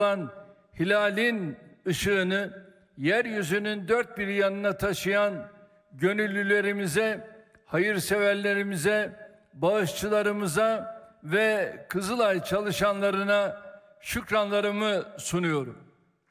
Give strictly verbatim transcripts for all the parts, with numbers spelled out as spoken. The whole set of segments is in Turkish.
olan hilalin ışığını yeryüzünün dört bir yanına taşıyan gönüllülerimize, hayırseverlerimize, bağışçılarımıza ve Kızılay çalışanlarına şükranlarımı sunuyorum.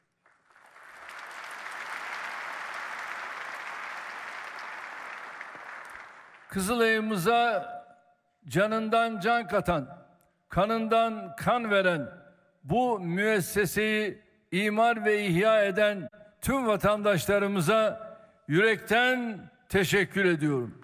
Kızılay'ımıza canından can katan, kanından kan veren, bu müesseseyi imar ve ihya eden tüm vatandaşlarımıza yürekten teşekkür ediyorum.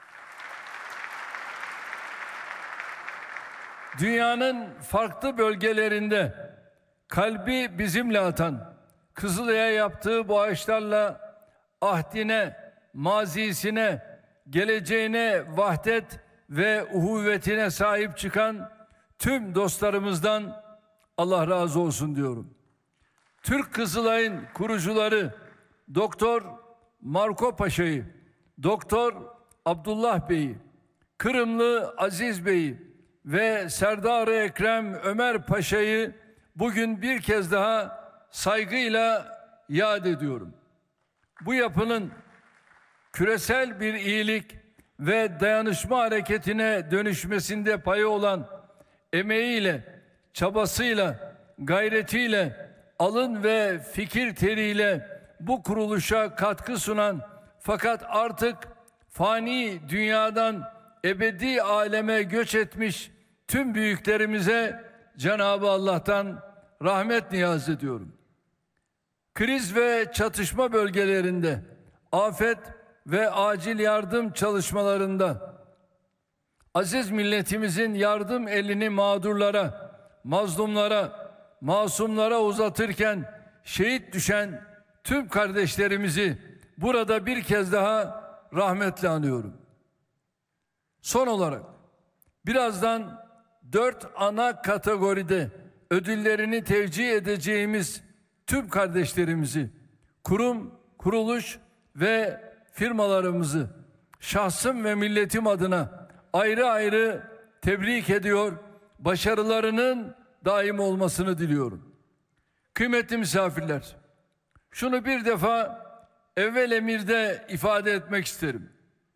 Dünyanın farklı bölgelerinde kalbi bizimle atan, Kızılay'a yaptığı bağışlarla ahdine, mazisine, geleceğine vahdet ve uhuvvetine sahip çıkan tüm dostlarımızdan Allah razı olsun diyorum. Türk Kızılay'ın kurucuları Doktor Marco Paşa'yı, Doktor Abdullah Bey'i, Kırımlı Aziz Bey'i ve Serdar-ı Ekrem Ömer Paşa'yı bugün bir kez daha saygıyla yad ediyorum. Bu yapının küresel bir iyilik ve dayanışma hareketine dönüşmesinde payı olan emeğiyle, çabasıyla, gayretiyle, alın ve fikir teriyle bu kuruluşa katkı sunan fakat artık fani dünyadan ebedi aleme göç etmiş tüm büyüklerimize Cenab-ı Allah'tan rahmet niyaz ediyorum. Kriz ve çatışma bölgelerinde, afet ve acil yardım çalışmalarında aziz milletimizin yardım elini mağdurlara, mazlumlara, masumlara uzatırken şehit düşen tüm kardeşlerimizi burada bir kez daha rahmetle anıyorum. Son olarak birazdan dört ana kategoride ödüllerini tevcih edeceğimiz tüm kardeşlerimizi, kurum, kuruluş ve firmalarımızı şahsım ve milletim adına ayrı ayrı tebrik ediyor, başarılarının daim olmasını diliyorum. Kıymetli misafirler, şunu bir defa evvel emirde ifade etmek isterim.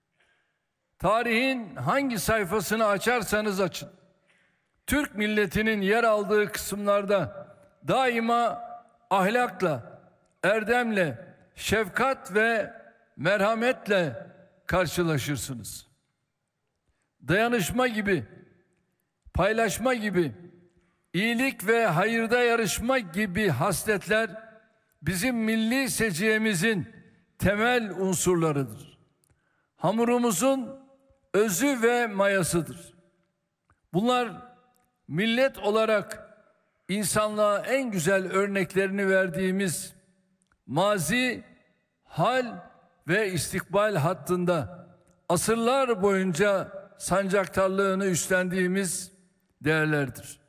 Tarihin hangi sayfasını açarsanız açın, Türk milletinin yer aldığı kısımlarda daima ahlakla, erdemle, şefkat ve merhametle karşılaşırsınız. Dayanışma gibi, paylaşma gibi, iyilik ve hayırda yarışma gibi hasletler bizim milli seciyemizin temel unsurlarıdır. Hamurumuzun özü ve mayasıdır. Bunlar millet olarak insanlığa en güzel örneklerini verdiğimiz mazi, hal ve istikbal hattında asırlar boyunca sancaktarlığını üstlendiğimiz değerlerdir.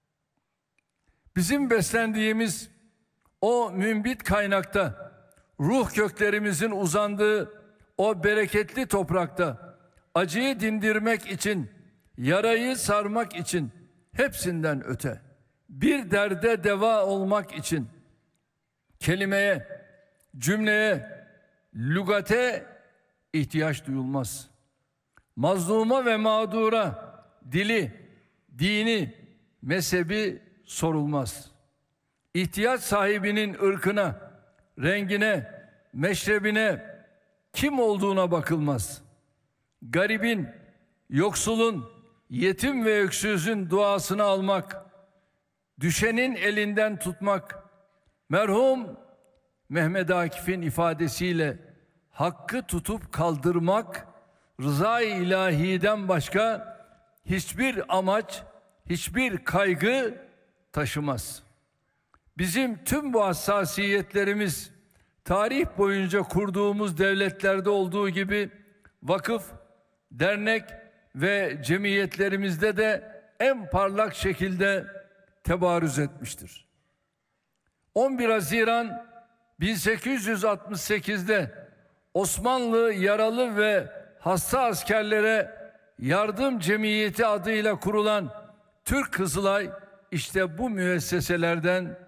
Bizim beslendiğimiz o mümbit kaynakta, ruh köklerimizin uzandığı o bereketli toprakta acıyı dindirmek için, yarayı sarmak için, hepsinden öte bir derde deva olmak için kelimeye, cümleye, lügate ihtiyaç duyulmaz. Mazluma ve mağdura dili, dini, mezhebi sorulmaz. İhtiyaç sahibinin ırkına, rengine, meşrebine, kim olduğuna bakılmaz. Garibin, yoksulun, yetim ve öksüzün duasını almak, düşenin elinden tutmak, merhum Mehmet Akif'in ifadesiyle hakkı tutup kaldırmak, rıza-i ilahiden başka hiçbir amaç, hiçbir kaygı taşımaz. Bizim tüm bu hassasiyetlerimiz tarih boyunca kurduğumuz devletlerde olduğu gibi vakıf, dernek ve cemiyetlerimizde de en parlak şekilde tebarüz etmiştir. on bir Haziran bin sekiz yüz altmış sekiz'de Osmanlı yaralı ve hasta askerlere yardım cemiyeti adıyla kurulan Türk Kızılay işte bu müesseselerden